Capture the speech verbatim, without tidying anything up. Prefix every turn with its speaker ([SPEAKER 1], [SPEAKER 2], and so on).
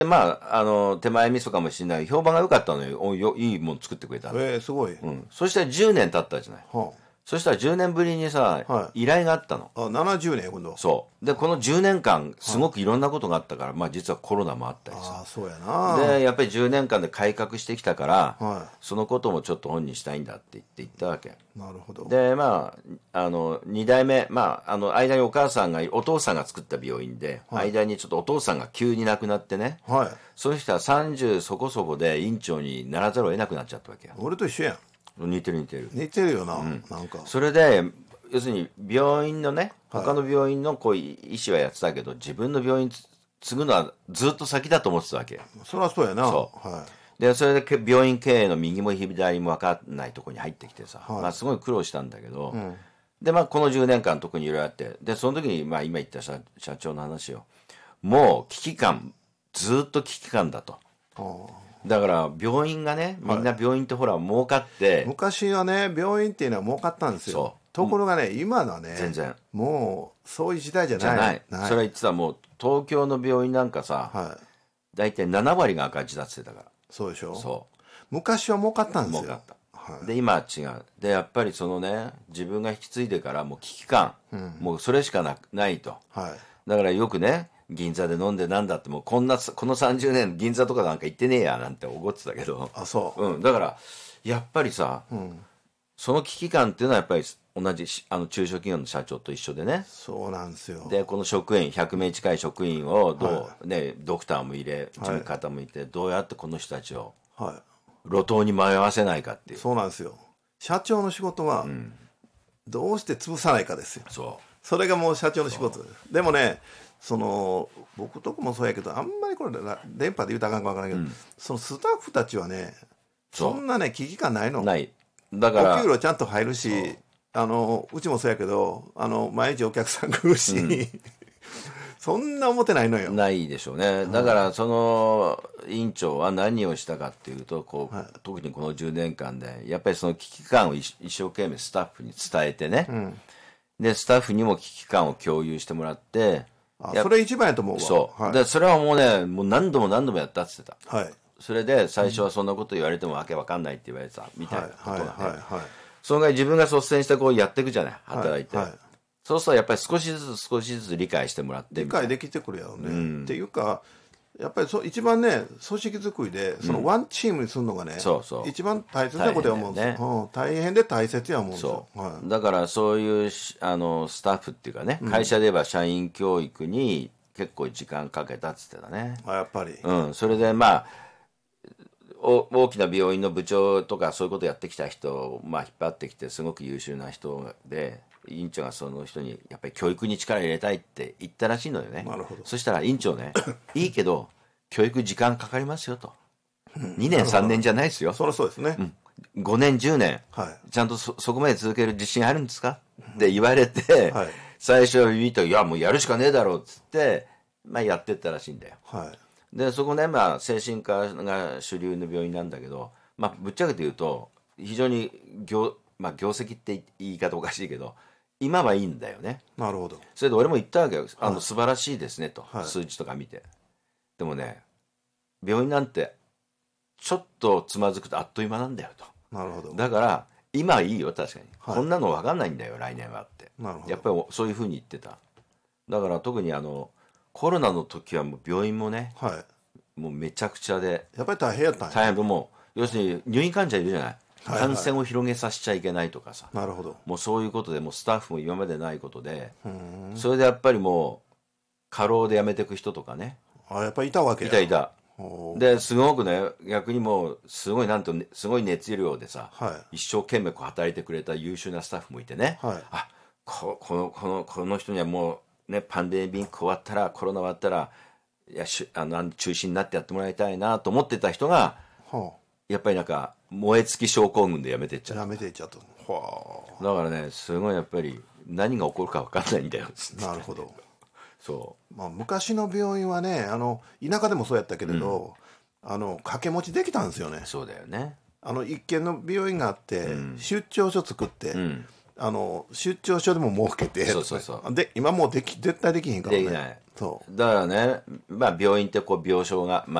[SPEAKER 1] まあ、あの手前味噌かもしれない評判が良かったのよ。およいいもの作ってくれたの。
[SPEAKER 2] えー、すごい、
[SPEAKER 1] うん、そしたらじゅうねん経ったじゃない。
[SPEAKER 2] は
[SPEAKER 1] そしたらじゅうねんぶりにさ、
[SPEAKER 2] はい、
[SPEAKER 1] 依頼があったの。
[SPEAKER 2] あななじゅうねん今度。
[SPEAKER 1] そうでこのじゅうねんかんすごくいろんなことがあったから、まあ実はコロナもあったりさ。
[SPEAKER 2] あそうやな。
[SPEAKER 1] でやっぱりじゅうねんかんで改革してきたから、
[SPEAKER 2] は
[SPEAKER 1] そのこともちょっと本にしたいんだって言って言ったわけ。
[SPEAKER 2] い、なるほど。
[SPEAKER 1] でまああのに代目、まあ、あの間にお母さんがお父さんが作った病院で、
[SPEAKER 2] はい、
[SPEAKER 1] 間にちょっとお父さんが急に亡くなってね、
[SPEAKER 2] はい、
[SPEAKER 1] そういう人はさんじゅうそこそこで院長にならざるを得なくなっちゃったわけよ。
[SPEAKER 2] 俺と一緒やん。
[SPEAKER 1] 似てる似てる。
[SPEAKER 2] 似てるよな、うん、なんか
[SPEAKER 1] それで要するに病院のね、他の病院のこう医師はやってたけど、自分の病院継ぐのはずっと先だと思ってたわけよ。
[SPEAKER 2] そりゃそうやな。
[SPEAKER 1] そう、
[SPEAKER 2] はい、
[SPEAKER 1] でそれで病院経営の右も左も分かんないところに入ってきてさ、
[SPEAKER 2] はい、
[SPEAKER 1] まあ、すごい苦労したんだけど、
[SPEAKER 2] うん、
[SPEAKER 1] でまあこのじゅうねんかん特にいろいろあって、でその時にまあ今言った社社長の話を、もう危機感、ずっと危機感だと。だから病院がね、みんな病院ってほら儲かって、はい、
[SPEAKER 2] 昔はね病院っていうのは儲かったんですよ。ところがね、今のはね
[SPEAKER 1] 全然
[SPEAKER 2] もうそういう時代じゃない。じゃ
[SPEAKER 1] ない
[SPEAKER 2] ない。
[SPEAKER 1] それは言ってた。もう東京の病院なんかさ、
[SPEAKER 2] はい、
[SPEAKER 1] 大体ななわりが赤字だって言ってたから。
[SPEAKER 2] そうでしょ。
[SPEAKER 1] そう
[SPEAKER 2] 昔は儲かったんですよ。
[SPEAKER 1] 儲かった、
[SPEAKER 2] はい、
[SPEAKER 1] で今は違う。でやっぱりそのね、自分が引き継いでからもう危機感、うん、もうそれしか な, ないと、はい、だからよくね銀座で飲んでなんだって、もうこんなこのさんじゅうねん銀座とかなんか行ってねえやなんて怒ってたけど、
[SPEAKER 2] あそう、
[SPEAKER 1] うん、だからやっぱりさ、うん、その危機感っていうのはやっぱり同じあの中小企業の社長と一緒でね。
[SPEAKER 2] そうなんですよ。
[SPEAKER 1] でこの職員ひゃくめい近い職員をどう、はい、ね、ドクターも入れ事務方もいて、はい、どうやってこの人たちを路頭に迷わせないかっていう。
[SPEAKER 2] そうなんですよ。社長の仕事は、うん、どうして潰さないかですよ。
[SPEAKER 1] そう
[SPEAKER 2] それがもう社長の仕事。でもね、その僕とこもそうやけど、あんまりこれ電波で言うたらあかんか分からんけど、うん、そのスタッフたちはね、そんなね危機感ないの。
[SPEAKER 1] ないだから
[SPEAKER 2] お給料ちゃんと入るし、あのうちもそうやけど、あの毎日お客さん来るし、うん、そんな思ってないのよ。
[SPEAKER 1] ないでしょうね。だからその院長は何をしたかっていうと、こう、はい、特にこのじゅうねんかんでやっぱりその危機感を一生懸命スタッフに伝えてね、うん、でスタッフにも危機感を共有してもらって、
[SPEAKER 2] あそれ一番やと思うわ。
[SPEAKER 1] そう、はい、でそれはもうね、もう何度も何度もやったって言ってた、はい、それで最初はそんなこと言われてもわけわかんないって言われてたみたいなことがね、はいはいはいはい、そのぐらい自分が率先してこうやっていくじゃない、働いて、はいはい、そうするとやっぱり少しずつ少しずつ理解してもらって
[SPEAKER 2] 理解できてくるやろうね、うん、っていうかやっぱりそ一番ね組織作りでそのワンチームにするのがね、うん、そうそう一番大切なことや思うんですよ、ね、うん、大変で大切や思うんですよ。
[SPEAKER 1] そう、はい、だからそういうあのスタッフっていうかね、会社で言えば社員教育に結構時間かけたっつってたね。
[SPEAKER 2] あやっぱり、
[SPEAKER 1] うん、それでまあ大きな病院の部長とかそういうことやってきた人を、まあ、引っ張ってきてすごく優秀な人で、院長がその人にやっぱり教育に力入れたいって言ったらしいのよね。
[SPEAKER 2] なるほど。
[SPEAKER 1] そしたら院長ねいいけど教育時間かかりますよと、にねんさんねんじゃないですよ、
[SPEAKER 2] そりゃそうですね、
[SPEAKER 1] うん、ごねんじゅうねん、はい、ちゃんと そ, そこまで続ける自信あるんですかって言われて、はい、最初はビビッといやもうやるしかねえだろうっつって、まあ、やってったらしいんだよ、はい、でそこね、まあ、精神科が主流の病院なんだけど、まあ、ぶっちゃけて言うと非常に 業,、まあ、業績って言い方おかしいけど今はいいんだよね。
[SPEAKER 2] なるほど。
[SPEAKER 1] それで俺も言ったわけよ、あの、はい、素晴らしいですねと、はい、数値とか見て。でもね病院なんてちょっとつまずくとあっという間なんだよと。
[SPEAKER 2] なるほど。
[SPEAKER 1] だから今はいいよ確かに、はい、こんなの分かんないんだよ来年はって。なるほど。やっぱりそういうふうに言ってた。だから特にあのコロナの時はもう病院もね、はい、もうめちゃくちゃで
[SPEAKER 2] やっぱり大変やったんや。
[SPEAKER 1] 大変でもう要するに入院患者いるじゃない、はいはい、感染を広げさせちゃいけないとかさ。
[SPEAKER 2] なるほど。
[SPEAKER 1] もうそういうことでもうスタッフも今までないことで、それでやっぱりもう過労で辞めていく人とかね。
[SPEAKER 2] あやっぱりいたわけや。
[SPEAKER 1] いたいた。ですごくね逆にもうすごいなんとすごい熱量でさ、はい、一生懸命こう働いてくれた優秀なスタッフもいてね、はい、あ こ, こ, のこのこの人にはもうねパンデミック終わったらコロナ終わったらいやしあの中心になってやってもらいたいなと思ってた人が、はあ、やっぱりなんか燃え尽き症候群でやめてっちゃう。
[SPEAKER 2] やめていっちゃうと、は
[SPEAKER 1] あ、だからねすごいやっぱり何が起こるか分かんないんだよ。
[SPEAKER 2] なるほど。
[SPEAKER 1] そう、
[SPEAKER 2] まあ、昔の病院はねあの田舎でもそうやったけれど、うん、あの掛け持ちできたんですよね。
[SPEAKER 1] そうだよね。
[SPEAKER 2] あの一軒の病院があって、うん、出張所作って、うん、 あの出張所でも設けて、
[SPEAKER 1] そうそうそう
[SPEAKER 2] で今もうでき絶対できへんからね。
[SPEAKER 1] できない。
[SPEAKER 2] そう
[SPEAKER 1] だからね、まあ、病院ってこう病床が、ま